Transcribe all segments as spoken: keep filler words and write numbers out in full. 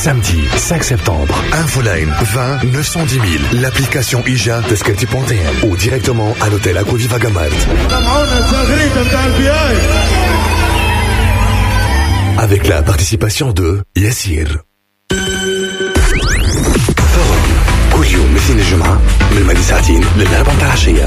Samedi cinq septembre, Infoline vingt neuf cent dix mille, l'application I J A de Sketty point T M ou directement à l'hôtel Aquaviva Gamart. Avec la participation de Yassir. Forum كل يوم مثل الجمعة من مالي ساعتين للأربعة العشية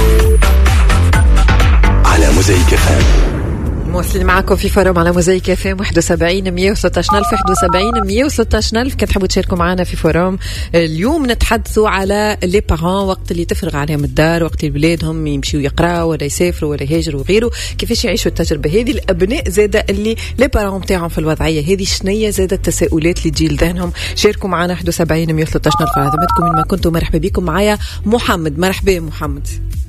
على موزايك اف ام. مواصلين معكم في فورم على موزايك اف ام واحد وسبعين مية وستة عشر ألف واحد وسبعين مية وستة عشر ألف. كنت حابوا تشاركوا معنا في فورم. اليوم نتحدثوا على لي بارون وقت اللي تفرغ عليهم الدار، وقت اللي ولادهم يمشيوا يقراوا ولا يسافروا ولا يهاجروا وغيره، كيفاش يعيشوا التجربه هذه. الابناء زاده اللي لي بارون تاعهم في الوضعيه هذه، شنية زاده التساؤلات اللي تجي لذهنهم. شاركوا معنا واحد وسبعين مية وستة عشر ألف على ذمتكم من ما كنتوا. مرحبا بكم. معايا محمد. مرحبا محمد.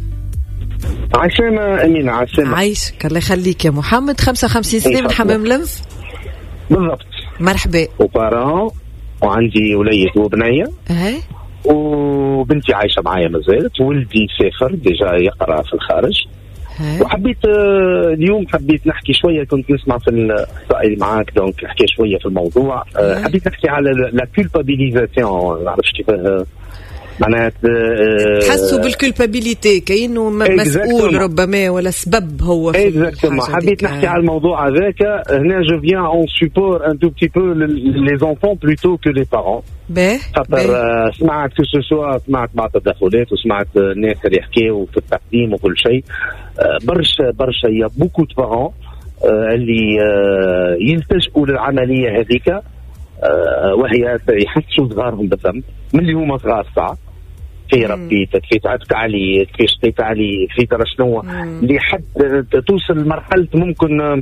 عايشة أمين. عايشة عايشك الله يخليك يا محمد. خمسة وخمسين سنة من حمام لنف. بالضبط. مرحبا. وبارون وعندي وليد وبنية. اهي. وبنتي عايشة معايا مازالت. ولدي سافر ديجا يقرأ في الخارج. هي. وحبيت اليوم حبيت نحكي شوية، كنت نسمع في السائل معاك دونك نحكي شوية في الموضوع. هي. حبيت نحكي على لا كولبابيليزاسيون. ما نعرفش كيفاه معنات تحسوا بالكولبابيليتي كأنه مسؤول ربما ولا سبب هو في الحاجة. حبيت نحكي على الموضوع هذاك. هنا جو فيان اون سوبور ان تو بتي بو لي زونفون بلوتو كو لي بارون. باهي. خاطر سمعت كو سو سوا سمعت بعض التدخلات وسمعت الناس اللي يحكيوا في التقديم وكل شيء. برشا برشا يا بوكو دو بارون اللي يلتجئوا للعملية هذيك وهي يحسوا صغارهم بالذنب من اللي هما صغار. صعب في ربيتك، في تعبت عليك، في شقيت عليك، في ترى شنو لحد توصل لمرحلة ممكن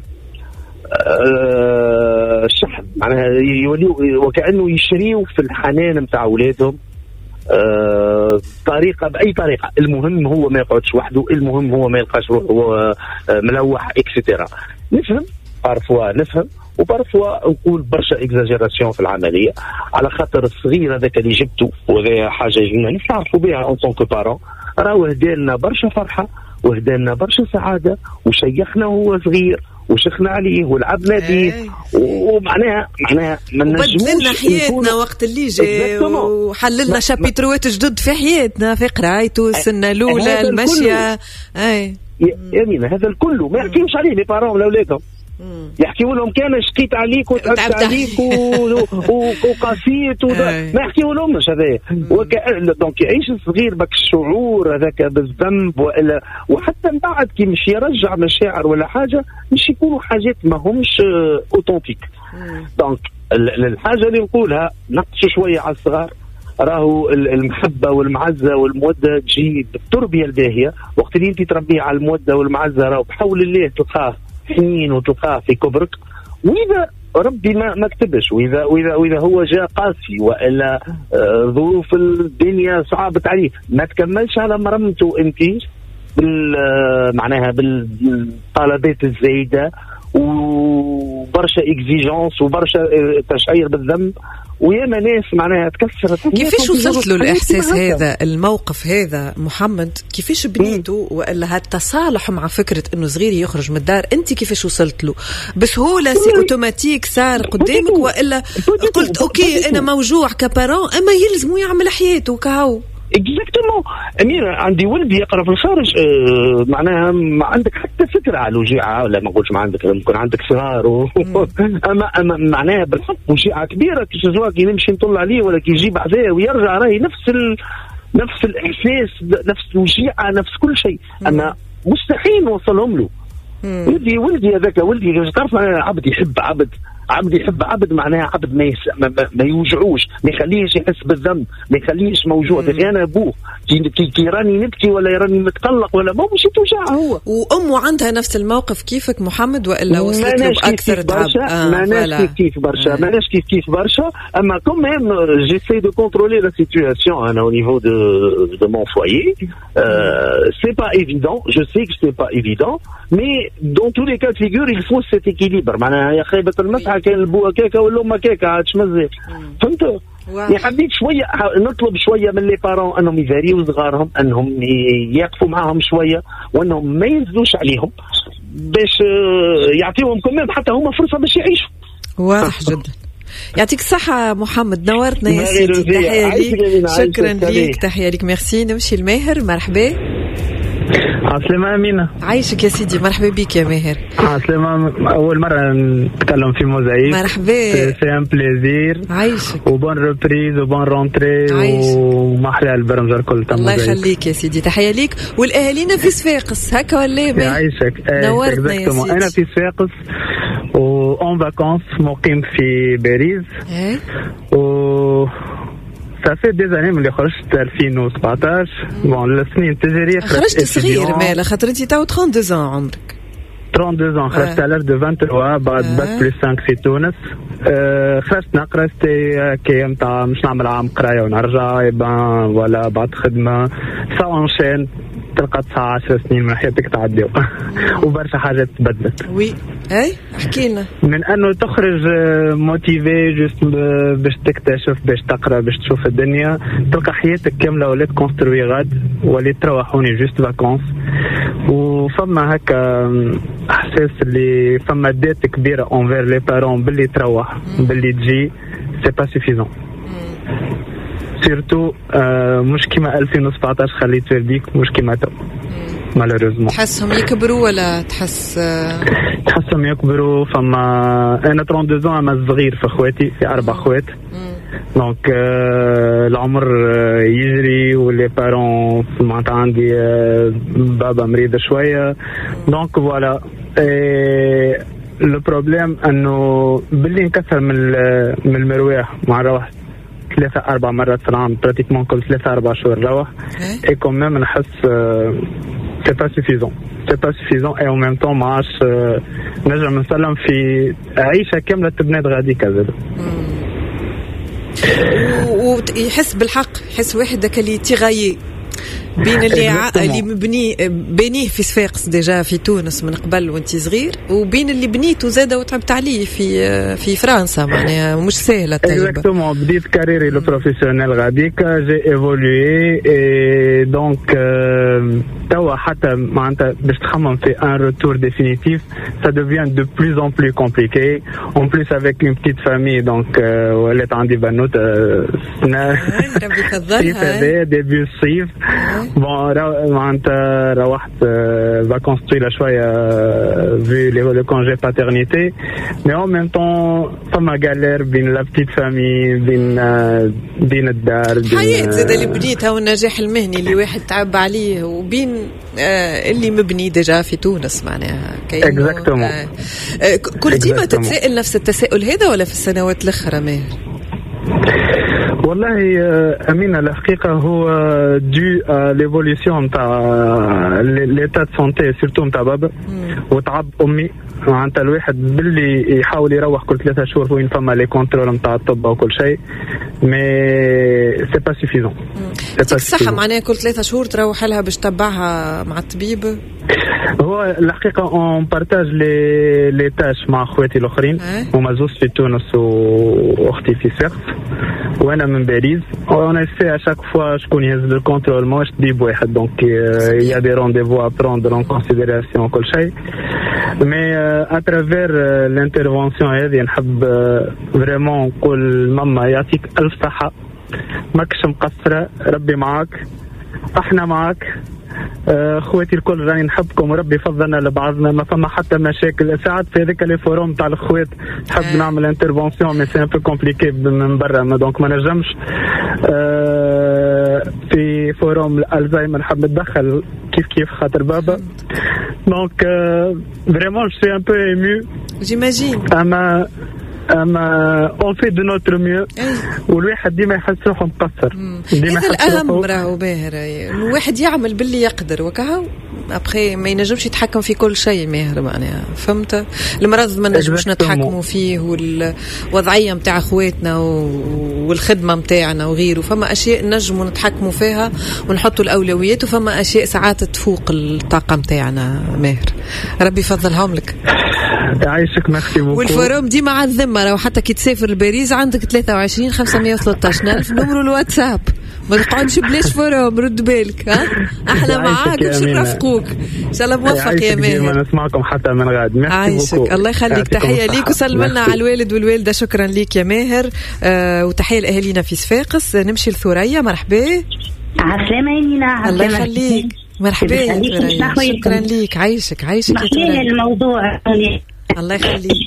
الشحن معناها يوليوا وكأنه يشريوا في الحنان متاع أولادهم طريقة بأي طريقة. المهم هو ما يقعدش وحده، المهم هو ما يلقاش روحه ملوح اكسترا. نفهم بارفوا نفهم وبارفوا نقول برشا اكزاجيراسيون في العمليه على خاطر الصغير هذاك اللي جبته وهذا حاجه نعرفوا بها اون طونك بارون. راهو هدالنا برشا فرحه وهدالنا برشا سعاده وشيخنا وهو صغير وشخنا عليه ولعبنا به ومعناها معناها ما بدلنا حياتنا وقت اللي جاء وحللنا شابيتروات جدد في حياتنا، في قرايته السنه الاولى المشيه. اي يا مين هذا الكل ما يحكيوش عليه لي بارون لاولادهم. يحكيوا لهم كان شقيت عليك وتعبت عليك وقاسيت ما يحكيوا لهمش هذا. دونك يعيش الصغير بك الشعور هذاك بالذنب والا وحتى من بعد كي مش يرجع مشاعر ولا حاجه مش يكونوا حاجات ما همش اوتنتيك. دونك الحاجه اللي نقولها نقصوا شويه على الصغار. راهو المحبه والمعزه والموده تجي بالتربيه الباهيه. وقت اللي انت تربيه على الموده والمعزه راهو بحول الله تلقاه حنين وتلقاه في كبرك. واذا ربي ما ما كتبش واذا واذا واذا هو جاء قاسي والا آه ظروف الدنيا صعبت عليه ما تكملش على مرمته انت بال معناها بالطلبات الزايده وبرشا اكزيجونس وبرشا تشعير بالذنب. وياما ناس معناها تكسرت. كيفاش وصلت له الإحساس هذا الموقف هذا محمد؟ كيفاش بنيته ولا هالتصالح مع فكرة إنه صغير يخرج من الدار؟ أنت كيفاش وصلت له؟ بسهولة سي أوتوماتيك صار قدامك وإلا قلت أوكي أنا موجوع كبارون أما يلزمه يعمل حياته كهو؟ اكزاكتومون أميرة. عندي ولدي يقرأ في الخارج. اه معناها ما عندك حتى فكرة على الوجيعة ولا ما نقولش ما عندك ممكن عندك صغار و... أما أما معناها بالحق وجيعة كبيرة كي سواء كي نمشي نطلع عليه ولا كي يجيب بعدها ويرجع راهي نفس ال... نفس الإحساس نفس الوجيعة نفس كل شيء. أما مستحيل نوصلهم له. ولدي ولدي هذاك ولدي تعرف عبد يحب عبد عبد يحب عبد معناها عبد ما, يس... ما, ما, ما يوجعوش ما يخليش يحس بالذنب ما يخليش موجوع. انا ابوه كي, كي راني نبكي ولا يراني متقلق ولا ما مش توجع هو. وامه عندها نفس الموقف كيفك محمد والا وصلت له باكثر تعب؟ ما ناس كيف كيف برشا ما ناس كيف كيف برشا. اما كوم ميم جيساي دو كونترولي لا سيتوياسيون انا au niveau de de mon foyer. euh, c'est pas évident, je sais que c'est pas évident, mais dans tous les cas de figure il faut cet équilibre. معناها يا خيبة المسعى كان البو كيكه ولا امه كيكه عاد تشمزق. فهمت؟ يعني حبيت شويه نطلب شويه من لي بارون انهم يفاريوا صغارهم انهم يقفوا معاهم شويه وانهم ما ينزلوش عليهم باش يعطيهم كمان حتى هما فرصه باش يعيشوا. واضح جدا. يعطيك الصحة محمد، نورتنا يا سيدي. تحية ليك، شكرا ليك، تحية ليك، ميرسي. نمشي الماهر. مرحبا. عسلامة أمينة. عايشك يا سيدي، مرحبا بك يا ماهر. عسلامة، أول مرة نتكلم في موزايك. مرحبا. سي ان بليزير. عايشك. وبون ريبريز وبون رونتري ومحلى البرنامج الكل. الله يخليك يا سيدي، تحية ليك. والأهالينا في صفاقس هكا ولا ايه؟ عايشك. نورتنا يا سيدي. أنا في صفاقس وأون فاكونس مقيم في باريس. ايه. و صافي دي زاني ملي خرجت ألفين وسبعطاش. بون السنين التجارية خرجت صغير مالا، خاطر انت تو اثنين وثلاثين عمرك. اثنين وثلاثين خرجت على دو ثلاثة وعشرين بعد باك بلس خمسة في تونس. أه خرجت نقرا ستي كي متاع مش نعمل عام قرايه ونرجع يبان ولا بعد خدمه سوا نشين تلقى تسعة عشر سنين من حياتك تعديو. وبرشا حاجات تبدلت. وي اي احكي لنا. من انه تخرج موتيفي جوست باش تكتشف، باش تقرا، باش تشوف الدنيا، تلقى حياتك كامله ولات كونستروي غاد، ولات تروحوني جوست فاكونس. وفما هكا احساس اللي فما دات كبيره اونفير لي بارون باللي تروح باللي تجي سي با سوفيزون. سيرتو آه مش كيما ألفين وسبعطاش خليت فرديك، مش كيما تو مالوريزمون. تحسهم يكبروا ولا تحس آه... تحسهم يكبروا. فما انا اثنين وثلاثين انا صغير في اخواتي، في اربع اخوات. دونك آه العمر آه يجري ولي بارون معناتها عندي آه بابا مريض شويه. دونك فوالا لو بروبليم انه باللي نكثر من من المرواح مع روح ثلاثة أربع مرات في العام، براتيكمون كل ثلاثة أربع شهور روح. إي كوميم نحس سي با سوفيزون، سي با سوفيزون. إي أو ميم طون ما عادش نجم نسلم في عيشة كاملة تبنات غادي كذا. ويحس بالحق، يحس واحد داك اللي تيغايي بين اللي ع... اللي مبني بنيه في صفاقس ديجا في تونس من قبل وانت صغير، وبين اللي بنيته زاد وتعبت عليه في في فرنسا. معناها مش سهله التجربه. اكزاكتومون. بديت كاريري لو بروفيسيونيل غاديك، جي ايفولوي اي دونك توا حتى معناتها باش تخمم في ان روتور ديفينيتيف ça devient de plus en plus compliqué. En plus avec une petite famille, donc ولات عندي بنوته ربي يفضلها ديبي الصيف. بون معناتها روحت فاكونس طويله شويه في لو كونجي باترنيتي، مي اون ميم طون فما غالير بين لا بتيت فامي، بين بين الدار، حياه زاد اللي بنيتها والنجاح المهني اللي واحد تعب عليه، وبين آه اللي مبني ديجا في تونس. معناها اكزاكتومون. آه آه كل ديما تتساءل نفس التساؤل هذا ولا في السنوات الاخرى ماهر؟ والله أمينة الحقيقة هو دو ليفوليسيون تاع ليتا سونتي سيرتو تاع بابا وتعب أمي. معناتها الواحد باللي يحاول يروح كل ثلاثة شهور وين فما لي كونترول نتاع الطب وكل شيء، مي سي با سوفيزون. صح، معناها كل ثلاثة شهور تروح لها باش تتبعها مع الطبيب. هو الحقيقة اون بارتاج لي لي تاش مع اخواتي الاخرين. هما زوج في تونس واختي في سيرف وانا من باريس. انا سي اشاك فوا شكون يهز الكونترول ماش طبيب واحد، دونك يا دي رونديفو ا بروندر اون كونسيديراسيون كل شيء. مي اترافير لانترفونسيون هذه نحب فريمون نقول ماما يعطيك الف صحة، ماكش مقصرة، ربي معاك، احنا معاك، اخواتي الكل راني نحبكم وربي يفضلنا لبعضنا، ما فما حتى مشاكل. ساعات في هذيك لي فوروم تاع الاخوات نحب نعمل انترفونسيون مي سي ان بو كومبليكي من برا، دونك ما نجمش. أه في فوروم الالزايمر نحب نتدخل كيف كيف خاطر بابا. دونك فريمون جو سي ان بو ايمو جيماجين. اما اما اون في دو نوتر ميو، والواحد ديما يحس روحه مقصر. ديما يحس الاهم راهو باهر الواحد يعمل باللي يقدر وكهو ابخي ما ينجمش يتحكم في كل شيء ماهر. معناها فهمت المرض ما نجمش نتحكموا فيه، والوضعيه نتاع اخواتنا والخدمه نتاعنا وغيره. فما اشياء نجموا نتحكموا فيها ونحطوا الاولويات، وفما اشياء ساعات تفوق الطاقه نتاعنا ماهر. ربي يفضلهم لك. عايشك ميرسي بوكو. والفوروم ديما على الذمه، لو حتى كي تسافر لباريس عندك ثلاثة وعشرين خمسمية وثلاثة عشر ألف نمرو الواتساب، ما تقعدش بلاش فوروم، رد بالك. ها احنا معاك باش نرافقوك ان شاء الله. موفق يا ماهر. ما نسمعكم حتى من غاد. ميرسي بوكو. الله يخليك. تحيه ليك وسلم لنا على الوالد والوالده. شكرا ليك يا ماهر. آه وتحيه لاهالينا في صفاقس. نمشي لثوريا. مرحبا. عسلامة يا الله يخليك. مرحبا يا ثوريا. شكرا ليك. عايشك عايشك يا ثوريا. الموضوع الله يخليك.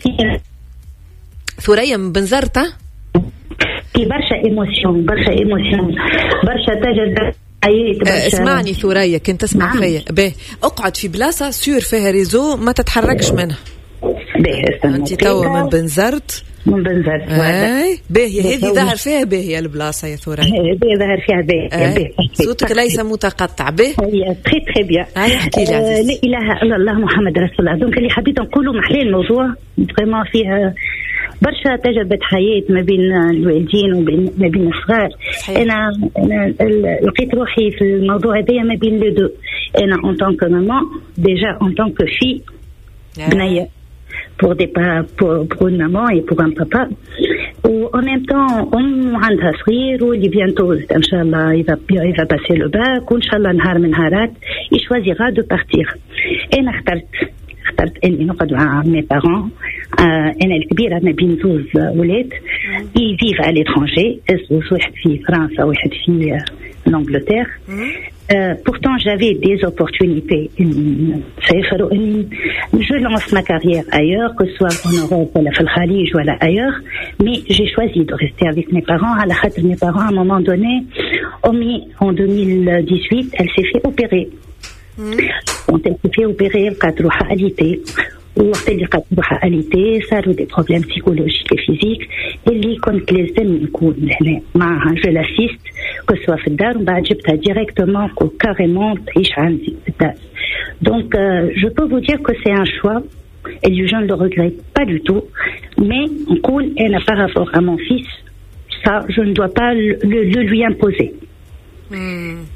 ثوريا من بنزرت في برشا ايموسيون برشا ايموسيون برشا تجربة. أه اسمعني ثوريا، كنت تسمع نعم. فيا به اقعد في بلاصة سور فيها ريزو ما تتحركش منها. انت توا من بنزرت من بنزرت اي باهيه هذه ظهر فيها باهيه البلاصه يا ثوريا. باهيه ظهر فيها باهيه. صوتك ليس متقطع. به تري تري بيان. احكي لي. لا اله الا الله محمد رسول الله. دونك اللي حبيت نقوله محلي الموضوع فريمون فيها برشا تجربة حياة ما بين الوالدين وما بين الصغار. أنا أنا لقيت روحي في الموضوع هذا ما بين لو دو. أنا en tant que maman déjà en tant que fille بنية pour des pour pour une maman et pour un papa. و en même temps أم عندها صغير واللي bientôt إن شاء الله il va il va passer le bac وإن شاء الله نهار من نهارات il choisira de partir. أنا اخترت اخترت اني نقعد مع مي بارون. آه انا الكبيره ما بين زوج ولاد يفيف على ليترونجي، واحد في فرنسا وواحد في انجلترا. Euh, pourtant j'avais des opportunités سافر اني je lance ma carrière ailleurs que ce soit en Europe ولا في الخليج ولا ailleurs, mais j'ai choisi de rester avec mes parents على خاطر mes parents à un moment donné en deux mille dix-huit elle s'est fait opérer. Quand elle s'est fait opérer لقات روحها أليتي، ووقت اللي لقات روحها أليتي صاروا دي بروبليم بسيكولوجيك وفيزيك اللي كنت لازم نكون هنا معها جو لاسيست كسوا في الدار، ومن بعد جبتها ديريكتومون كاريمون تعيش عندي في الدار. دونك جو بو فو دير كو سي ان شوا et je ne le regrette pas du tout, mais نقول أنا par rapport à mon fils ça je ne dois pas le, le, le lui imposer. Mm.